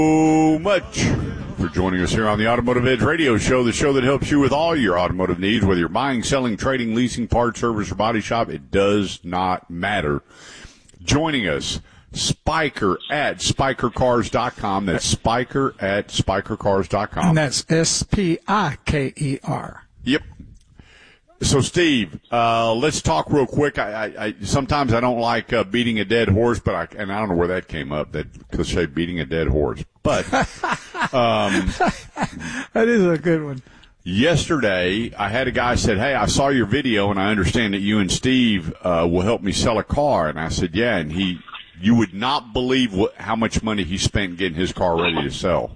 Much for joining us here on the Automotive Edge Radio Show, the show that helps you with all your automotive needs, whether you're buying, selling, trading, leasing, parts, service, or body shop. It does not matter. Joining us, Spiker at SpikerCars.com. That's Spiker at SpikerCars.com. And that's SPIKER. Yep. So, Steve, let's talk real quick. I sometimes I don't like beating a dead horse, but I don't know where that came up, that cliche, beating a dead horse. But that is a good one. Yesterday, I had a guy said, "Hey, I saw your video, and I understand that you and Steve will help me sell a car." And I said, "Yeah." And you would not believe how much money he spent getting his car ready to sell.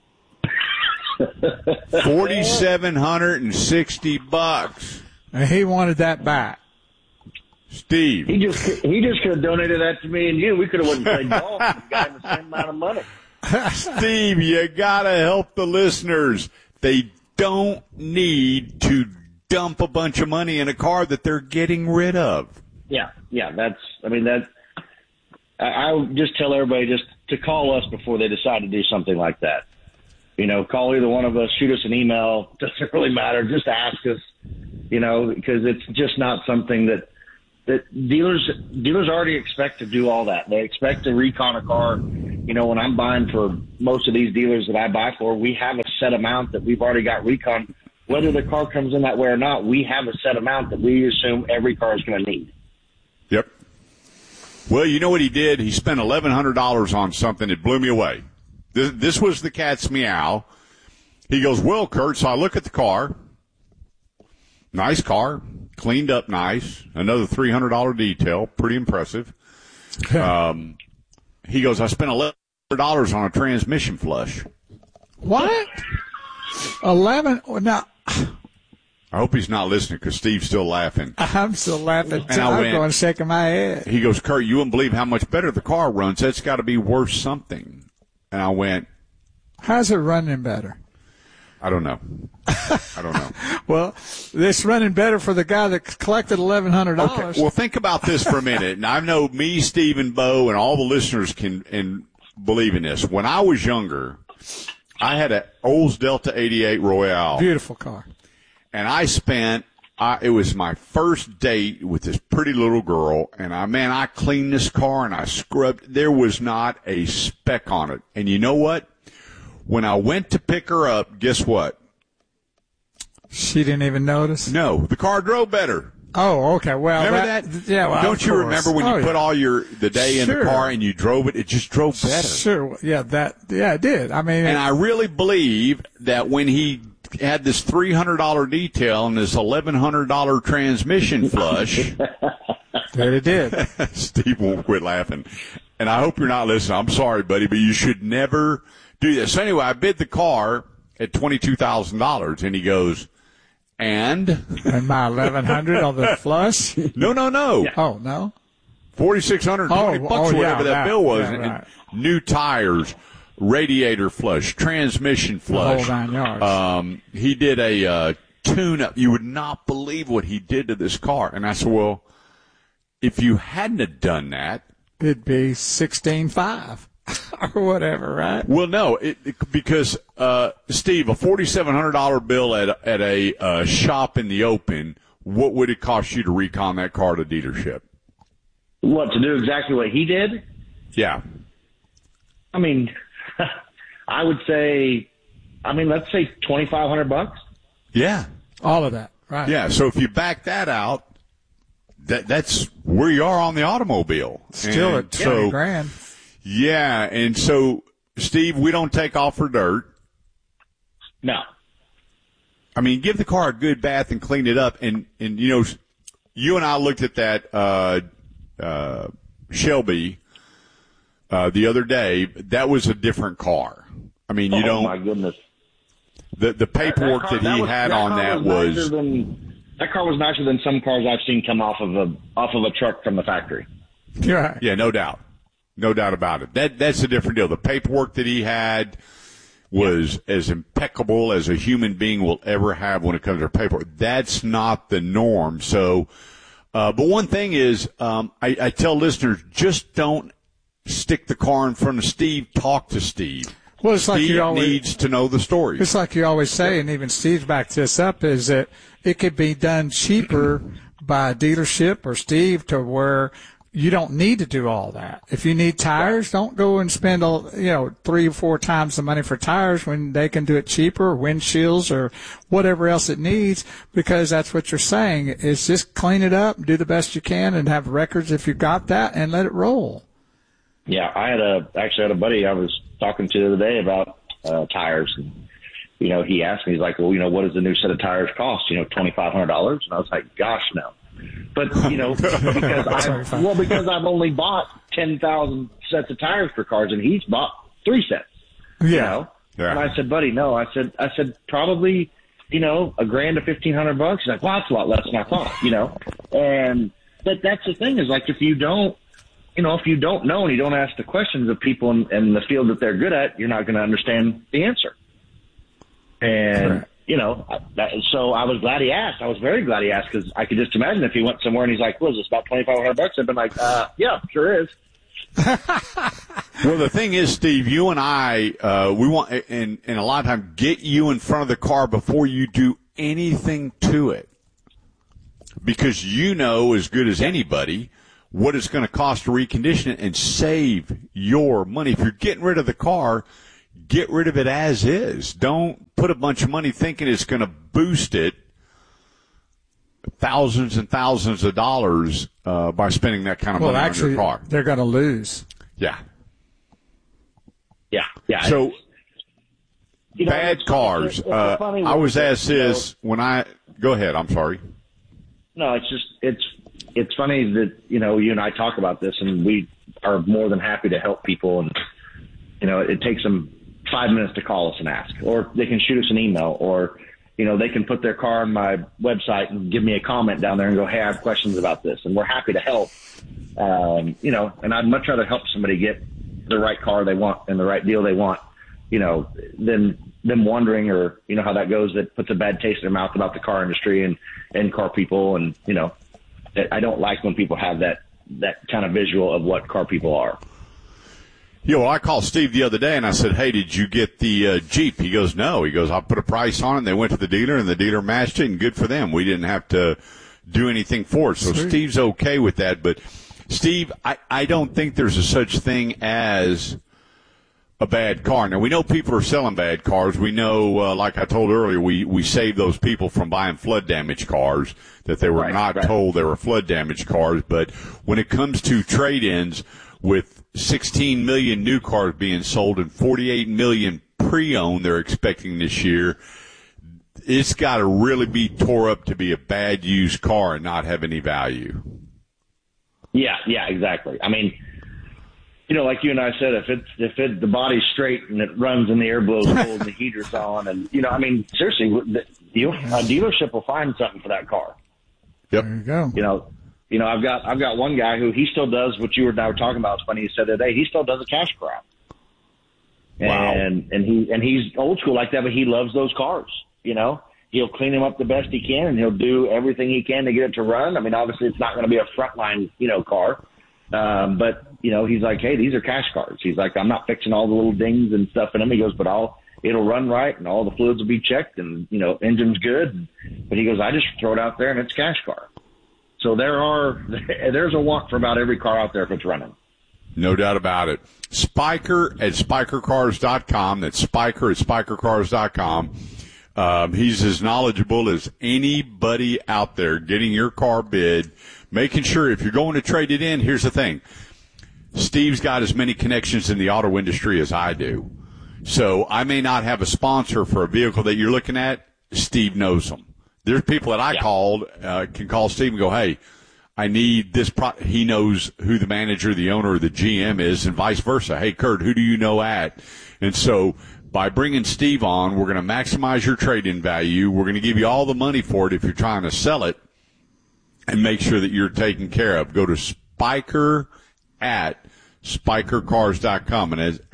$4,760. And he wanted that back. Steve. He just could have donated that to me and you. We could have went and played golf and got him the same amount of money. Steve, you gotta help the listeners. They don't need to dump a bunch of money in a car that they're getting rid of. Yeah. I would just tell everybody just to call us before they decide to do something like that. You know, call either one of us, shoot us an email. Doesn't really matter. Just ask us, because it's just not something that dealers already expect to do all that. They expect to recon a car. When I'm buying for most of these dealers that I buy for, we have a set amount that we've already got recon. Whether the car comes in that way or not, we have a set amount that we assume every car is going to need. Yep. Well, you know what he did? He spent $1,100 on something that blew me away. This was the cat's meow. He goes, "Well, Kurt," so I look at the car. Nice car, cleaned up nice. Another $300 detail, pretty impressive. He goes, "I spent $1,100 on a transmission flush." What? 11? Now, I hope he's not listening because Steve's still laughing. I'm still laughing. And I'm going shaking my head. He goes, "Kurt, you wouldn't believe how much better the car runs. That's got to be worth something." And I went, "How's it running better?" I don't know. Well, it's running better for the guy that collected $1,100. Okay. Well, think about this for a minute. And I know me, Steve, and Bo, and all the listeners can believe in this. When I was younger, I had an Olds Delta 88 Royale. Beautiful car. And I spent, it was my first date with this pretty little girl. And I cleaned this car and I scrubbed. There was not a speck on it. And you know what? When I went to pick her up, guess what? She didn't even notice? No, the car drove better. Oh, okay. Well, remember that? Yeah. Well, don't you remember when you put all the day in the car and you drove it? It just drove better. Sure. Yeah. It did. And I really believe that when he had this $300 detail and this $1,100 transmission flush, that it did. Steve won't quit laughing, and I hope you're not listening. I'm sorry, buddy, but you should never do this. So anyway, I bid the car at $22,000, and he goes, And my $1,100 on the flush? No. Yeah. Oh, no? $4,620 bucks or whatever that bill was. Yeah, right. And new tires, radiator flush, transmission flush. The whole 9 yards. He did a tune-up. You would not believe what he did to this car. And I said, well, if you hadn't have done that, it'd be $16,500 or whatever, right? Well, no, because Steve, a $4,700 bill at a shop in the open, what would it cost you to recon that car at a dealership? What, to do exactly what he did? Yeah. I mean, I would say, let's say $2,500. Yeah. All of that, right? Yeah. So if you back that out, that's where you are on the automobile. Still at $20,000. Yeah. And so, Steve, we don't take off for dirt. No. Give the car a good bath and clean it up. And you and I looked at that Shelby the other day. That was a different car. Oh, my goodness. The paperwork that he had on that was that car was nicer than some cars I've seen come off of a truck from the factory. Right. Yeah, no doubt about it. That's a different deal. The paperwork that he had was as impeccable as a human being will ever have when it comes to paperwork. That's not the norm. So, but one thing is, I tell listeners, just don't stick the car in front of Steve. Talk to Steve. Well, it's like He you always needs to know the story. It's like you always say, and even Steve backed this up, is that it could be done cheaper by a dealership or Steve to where you don't need to do all that. If you need tires, don't go and spend 3 or 4 times the money for tires when they can do it cheaper, windshields or whatever else it needs, because that's what you're saying is just clean it up, do the best you can, and have records if you got that, and let it roll. Yeah, I actually had a buddy I was talking to the other day about tires, and he asked me, he's like, well, what does the new set of tires cost? $2,500, and I was like, gosh, no. But because I've only bought 10,000 sets of tires for cars, and he's bought 3 sets. Yeah. Yeah. And I said, buddy, no. I said probably $1,000 to $1,500. He's like, well, that's a lot less than I thought. But that's the thing is like if you don't know and you don't ask the questions of people in the field that they're good at, you're not going to understand the answer. And. Right. So I was glad he asked. I was very glad he asked because I could just imagine if he went somewhere and he's like, "What is this, about $2,500?" I'd been like, "Yeah, sure is." Well, the thing is, Steve, you and I, we want, and a lot of times, get you in front of the car before you do anything to it, because as good as anybody what it's going to cost to recondition it and save your money. If you're getting rid of the car, get rid of it as is. Don't put a bunch of money thinking it's going to boost it thousands and thousands of dollars by spending that kind of money on your car. They're going to lose. Yeah. Yeah. So, bad cars. I was asked this when I – go ahead. I'm sorry. No, it's funny that, you and I talk about this, and we are more than happy to help people. And, it takes them 5 minutes to call us and ask, or they can shoot us an email, or, they can put their car on my website and give me a comment down there and go, hey, I have questions about this. And we're happy to help. And I'd much rather help somebody get the right car they want and the right deal they want, than them wondering or, how that goes, that puts a bad taste in their mouth about the car industry and car people. And, I don't like when people have that kind of visual of what car people are. I called Steve the other day and I said, hey, did you get the Jeep? He goes, no. He goes, I put a price on it and they went to the dealer and the dealer matched it, and good for them. We didn't have to do anything for it. So Sweet. Steve's okay with that. But Steve, I don't think there's a such thing as a bad car. Now, we know people are selling bad cars. We know, like I told earlier, we saved those people from buying flood damage cars, that they were not told they were flood damage cars. But when it comes to trade-ins, with 16 million new cars being sold and 48 million pre-owned they're expecting this year, it's got to really be tore up to be a bad used car and not have any value. Yeah, exactly. I mean, like you and I said, if the body's straight and it runs and the air blows cold and the heater's on, and seriously, a dealership will find something for that car. Yep. There you go. I've got one guy who he still does what you and I were talking about. It's funny, he said today he still does a cash grab. Wow. And he's old school like that, but he loves those cars. He'll clean them up the best he can, and he'll do everything he can to get it to run. I mean, obviously it's not going to be a frontline, car. But he's like, hey, these are cash cars. He's like, I'm not fixing all the little dings and stuff in them. He goes, but it'll run right and all the fluids will be checked and, engine's good. But he goes, I just throw it out there and it's a cash car. So there's a want for about every car out there if it's running. No doubt about it. Spiker at spikercars.com. That's Spiker at spikercars.com. He's as knowledgeable as anybody out there getting your car bid, making sure if you're going to trade it in. Here's the thing. Steve's got as many connections in the auto industry as I do. So I may not have a sponsor for a vehicle that you're looking at. Steve knows them. There's people that I called, can call Steve and go, hey, I need this. He knows who the manager, the owner, or the GM is, and vice versa. Hey, Kurt, who do you know at? And so by bringing Steve on, we're going to maximize your trade-in value. We're going to give you all the money for it if you're trying to sell it, and make sure that you're taken care of. Go to Spiker at spikercars.com, and as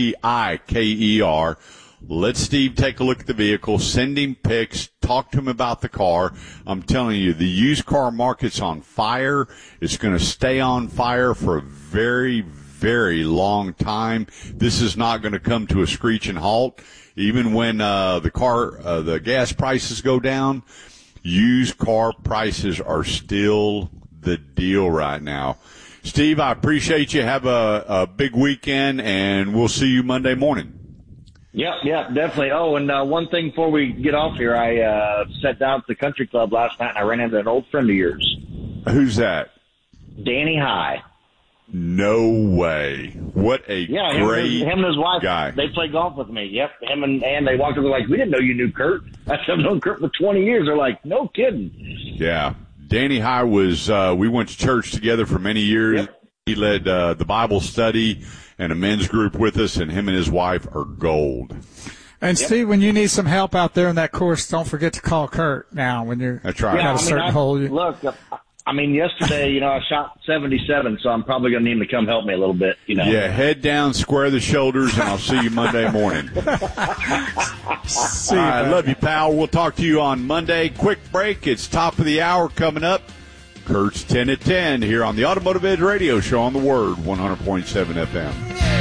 SPIKER. Let Steve take a look at the vehicle, send him pics, talk to him about the car. I'm telling you, the used car market's on fire. It's going to stay on fire for a very, very long time. This is not going to come to a screeching halt. Even when the gas prices go down, used car prices are still the deal right now. Steve, I appreciate you. Have a big weekend, and we'll see you Monday morning. Yep, definitely. Oh, and one thing before we get off here, I sat down at the country club last night, and I ran into an old friend of yours. Who's that? Danny High. No way. What a great him and his wife, guy. They play golf with me. Yep, him and Ann, they walked over like, we didn't know you knew Kurt. I said, I've known Kurt for 20 years. They're like, no kidding. Yeah. Danny High was, we went to church together for many years. Yep. He led the Bible study and a men's group with us, and him and his wife are gold. And Steve, when you need some help out there in that course, don't forget to call Kurt now when you're That's right. got a certain hole. Look, yesterday, I shot 77, so I'm probably going to need him to come help me a little bit, Yeah, head down, square the shoulders, and I'll see you Monday morning. See you, I love you, pal. We'll talk to you on Monday. Quick break. It's top of the hour coming up. Kurt's 10 at 10 here on the Automotive Edge Radio Show on the Word, 100.7 FM.